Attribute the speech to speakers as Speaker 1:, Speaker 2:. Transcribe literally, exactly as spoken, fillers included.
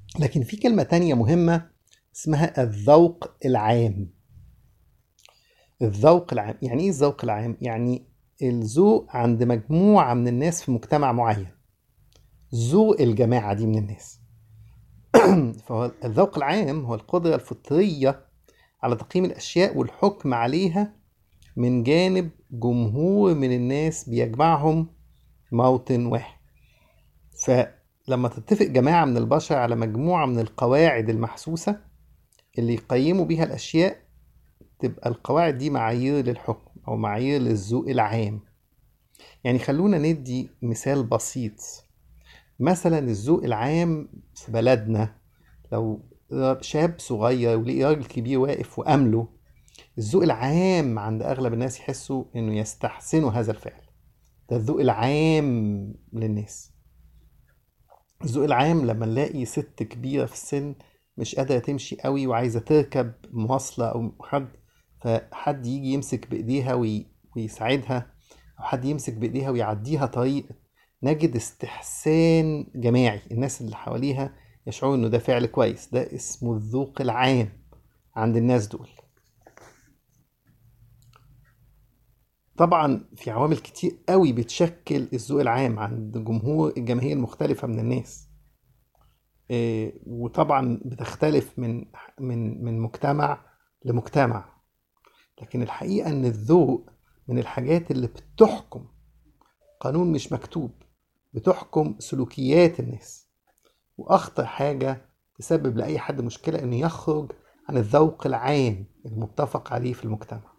Speaker 1: لكن في كلمة تانية مهمة اسمها الذوق العام. الذوق العام يعني ايه الذوق العام؟ يعني الذوق عند مجموعة من الناس في مجتمع معين، ذوق الجماعة دي من الناس. فهو الذوق العام هو القدرة الفطرية على تقييم الأشياء والحكم عليها من جانب جمهور من الناس بيجمعهم موطن واحد. فلما تتفق جماعة من البشر على مجموعة من القواعد المحسوسة اللي يقيموا بيها الأشياء، تبقى القواعد دي معايير للحكم أو معايير للذوق العام. يعني خلونا ندي مثال بسيط. مثلا الذوق العام في بلدنا، لو شاب صغير ولقي راجل كبير واقف وأمله، الذوق العام عند أغلب الناس يحسوا إنه يستحسنوا هذا الفعل. ده الذوق العام للناس. الذوق العام لما نلاقي ست كبيرة في السن مش قادرة تمشي قوي وعايزة تركب مواصلة أو حد، فحد يجي يمسك بإيديها وي... ويساعدها، أو حد يمسك بإيديها ويعديها طريق، نجد استحسان جماعي. الناس اللي حواليها يشعروا إنه ده فعل كويس. ده اسمه الذوق العام عند الناس دول. طبعا في عوامل كتير قوي بتشكل الذوق العام عند جمهور الجماهير المختلفة من الناس. إيه، وطبعا بتختلف من من من مجتمع لمجتمع. لكن الحقيقة ان الذوق من الحاجات اللي بتحكم، قانون مش مكتوب، بتحكم سلوكيات الناس. واخطر حاجة تسبب لأي حد مشكلة انه يخرج عن الذوق العام المتفق عليه في المجتمع.